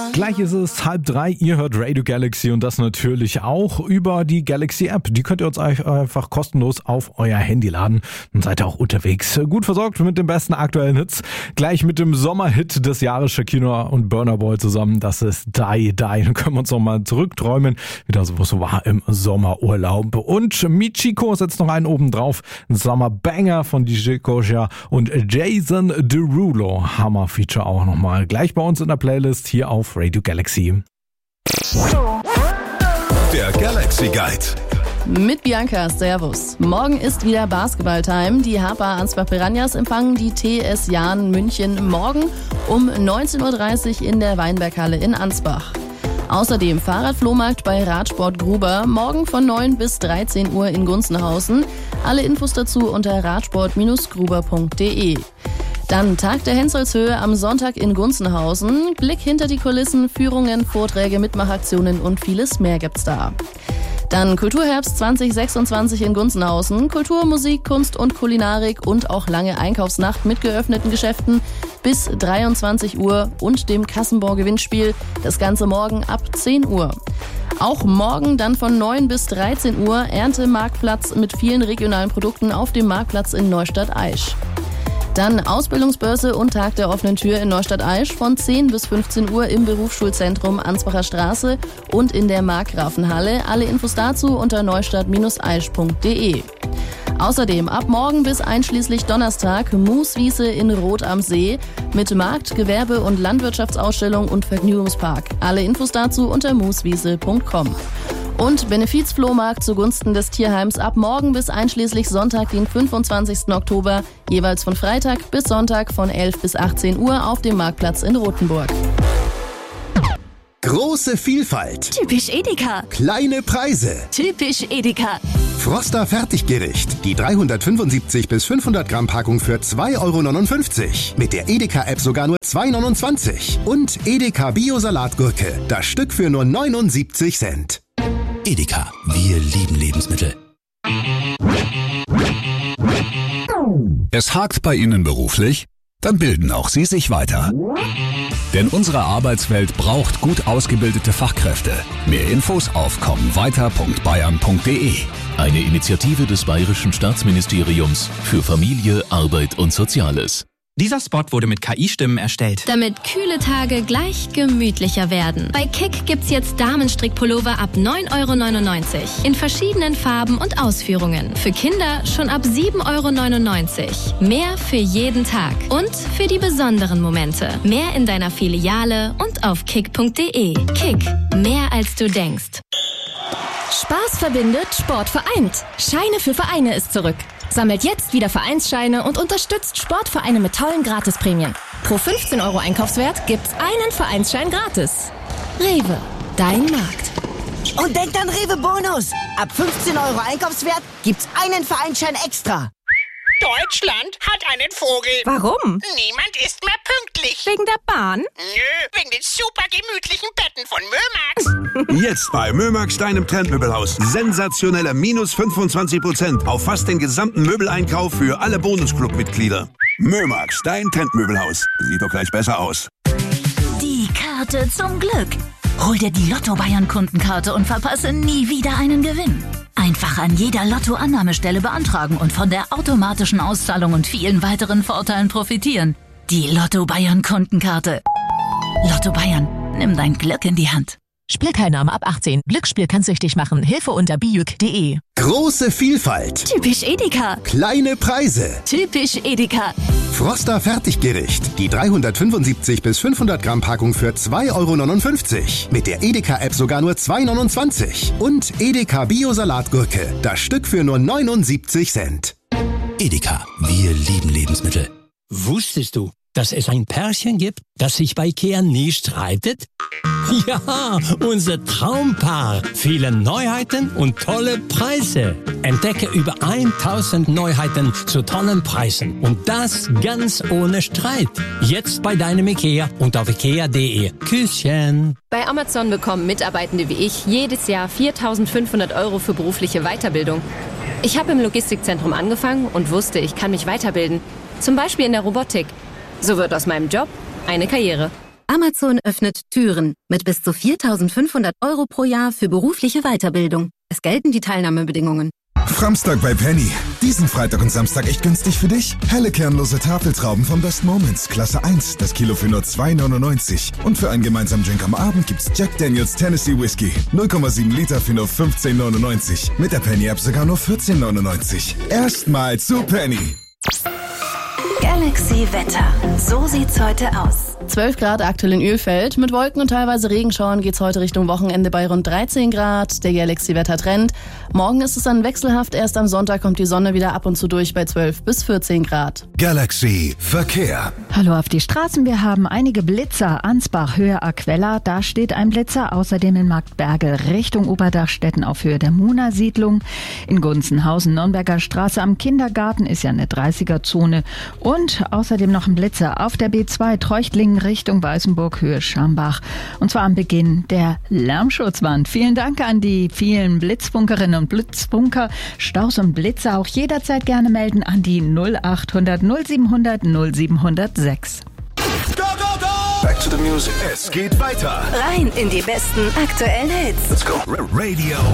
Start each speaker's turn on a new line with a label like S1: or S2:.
S1: Gleich ist es 2:30, ihr hört Radio Galaxy und das natürlich auch über die Galaxy App. Die könnt ihr uns einfach kostenlos auf euer Handy laden und seid auch unterwegs. Gut versorgt mit den besten aktuellen Hits. Gleich mit dem Sommerhit des Jahres Shakira und Burna Boy zusammen. Das ist Die Die. Dann können wir uns nochmal zurückträumen, wie das so war im Sommerurlaub. Und Michiko setzt noch einen oben drauf. Ein Sommerbanger von DJ Koja und Jason Derulo. Hammer-Feature auch nochmal. Gleich bei uns in der Playlist hier auf Radio Galaxy.
S2: Der Galaxy Guide.
S3: Mit Bianca, servus. Morgen ist wieder Basketball-Time. Die Harper Ansbach Piranhas empfangen die TS Jahn München morgen um 19.30 Uhr in der Weinberghalle in Ansbach. Außerdem Fahrradflohmarkt bei Radsport Gruber, morgen von 9 bis 13 Uhr in Gunzenhausen. Alle Infos dazu unter radsport-gruber.de. Dann Tag der Henselshöhe am Sonntag in Gunzenhausen. Blick hinter die Kulissen, Führungen, Vorträge, Mitmachaktionen und vieles mehr gibt's da. Dann Kulturherbst 2026 in Gunzenhausen. Kultur, Musik, Kunst und Kulinarik und auch lange Einkaufsnacht mit geöffneten Geschäften bis 23 Uhr und dem Kassenbon-Gewinnspiel. Das Ganze morgen ab 10 Uhr. Auch morgen dann von 9 bis 13 Uhr Erntemarktplatz mit vielen regionalen Produkten auf dem Marktplatz in Neustadt-Aisch. Dann Ausbildungsbörse und Tag der offenen Tür in Neustadt-Aisch von 10 bis 15 Uhr im Berufsschulzentrum Ansbacher Straße und in der Markgrafenhalle. Alle Infos dazu unter neustadt-aisch.de. Außerdem ab morgen bis einschließlich Donnerstag Mooswiese in Rot am See mit Markt-, Gewerbe- und Landwirtschaftsausstellung und Vergnügungspark. Alle Infos dazu unter mooswiese.com. Und Benefizflohmarkt zugunsten des Tierheims ab morgen bis einschließlich Sonntag, den 25. Oktober, jeweils von Freitag bis Sonntag von 11 bis 18 Uhr auf dem Marktplatz in Rothenburg.
S2: Große Vielfalt.
S4: Typisch Edeka.
S2: Kleine Preise.
S4: Typisch Edeka.
S2: Froster Fertiggericht. Die 375 bis 500 Gramm Packung für 2,59 €. Mit der Edeka-App sogar nur 2,29 €. Und Edeka Bio-Salatgurke. Das Stück für nur 79 Cent.
S5: Edeka, wir lieben Lebensmittel.
S6: Es hakt bei Ihnen beruflich? Dann bilden auch Sie sich weiter. Denn unsere Arbeitswelt braucht gut ausgebildete Fachkräfte. Mehr Infos auf kommweiter.bayern.de.
S7: Eine Initiative des Bayerischen Staatsministeriums für Familie, Arbeit und Soziales.
S8: Dieser Spot wurde mit KI-Stimmen erstellt.
S9: Damit kühle Tage gleich gemütlicher werden. Bei Kick gibt's jetzt Damenstrickpullover ab 9,99 € in verschiedenen Farben und Ausführungen. Für Kinder schon ab 7,99 €. Mehr für jeden Tag und für die besonderen Momente. Mehr in deiner Filiale und auf kick.de. Kick, mehr als du denkst.
S4: Spaß verbindet, Sport vereint. Scheine für Vereine ist zurück. Sammelt jetzt wieder Vereinsscheine und unterstützt Sportvereine mit tollen Gratisprämien. Pro 15 € Einkaufswert gibt's einen Vereinsschein gratis. Rewe, dein Markt.
S10: Und denkt an Rewe Bonus. Ab 15 € Einkaufswert gibt's einen Vereinsschein extra.
S11: Deutschland hat einen Vogel.
S12: Warum?
S11: Niemand ist mehr pünktlich.
S12: Wegen der Bahn?
S11: Nö, wegen den super gemütlichen Betten von Mömax.
S13: Jetzt bei Mömax, deinem Trendmöbelhaus. Sensationelle minus 25% auf fast den gesamten Möbeleinkauf für alle Bonusclub-Mitglieder. Mömax, dein Trendmöbelhaus. Sieht doch gleich besser aus.
S14: Die Karte zum Glück. Hol dir die Lotto-Bayern-Kundenkarte und verpasse nie wieder einen Gewinn. Einfach an jeder Lotto-Annahmestelle beantragen und von der automatischen Auszahlung und vielen weiteren Vorteilen profitieren. Die Lotto-Bayern-Kundenkarte. Lotto Bayern, nimm dein Glück in die Hand.
S15: Spielteilnahme ab 18. Glücksspiel kann süchtig machen. Hilfe unter biüc.de.
S2: Große Vielfalt.
S4: Typisch Edeka.
S2: Kleine Preise.
S4: Typisch Edeka.
S2: Froster Fertiggericht. Die 375 bis 500 Gramm Packung für 2,59 €. Mit der Edeka-App sogar nur 2,29 €. Und Edeka Bio-Salatgurke. Das Stück für nur 79 Cent.
S5: Edeka, wir lieben Lebensmittel.
S16: Wusstest du, dass es ein Pärchen gibt, das sich bei Ikea nie streitet? Ja, unser Traumpaar. Viele Neuheiten und tolle Preise. Entdecke über 1000 Neuheiten zu tollen Preisen. Und das ganz ohne Streit. Jetzt bei deinem Ikea und auf ikea.de. Küsschen.
S17: Bei Amazon bekommen Mitarbeitende wie ich jedes Jahr 4.500 € für berufliche Weiterbildung. Ich habe im Logistikzentrum angefangen und wusste, ich kann mich weiterbilden. Zum Beispiel in der Robotik. So wird aus meinem Job eine Karriere.
S12: Amazon öffnet Türen mit bis zu 4.500 € pro Jahr für berufliche Weiterbildung. Es gelten die Teilnahmebedingungen.
S18: Framstag bei Penny. Diesen Freitag und Samstag echt günstig für dich? Helle kernlose Tafeltrauben vom Best Moments, Klasse 1, das Kilo für nur 2,99. Und für einen gemeinsamen Drink am Abend gibt's Jack Daniels Tennessee Whiskey. 0,7 Liter für nur 15,99. Mit der Penny-App sogar nur 14,99. Erstmal zu Penny.
S14: Galaxy Wetter. So sieht's heute aus.
S3: 12 Grad aktuell in Ölfeld. Mit Wolken und teilweise Regenschauern geht's heute Richtung Wochenende bei rund 13 Grad. Der Galaxy-Wetter-Trend. Morgen ist es dann wechselhaft. Erst am Sonntag kommt die Sonne wieder ab und zu durch bei 12 bis 14 Grad.
S2: Galaxy Verkehr.
S19: Hallo auf die Straßen. Wir haben einige Blitzer. Ansbach, Höhe Aquella. Da steht ein Blitzer. Außerdem in Marktberge Richtung Oberdachstetten auf Höhe der Muna-Siedlung. In Gunzenhausen, Nürnberger Straße am Kindergarten ist ja eine 30er-Zone. Und außerdem noch ein Blitzer auf der B2 Treuchtlingen Richtung Weißenburg, Höhe Schambach. Und zwar am Beginn der Lärmschutzwand. Vielen Dank an die vielen Blitzfunkerinnen und Blitzfunker. Staus und Blitze auch jederzeit gerne melden an die 0800 0700 0706.
S2: Go, go, go! Back to the music. Es geht weiter.
S14: Rein in die besten aktuellen Hits.
S2: Let's go. Radio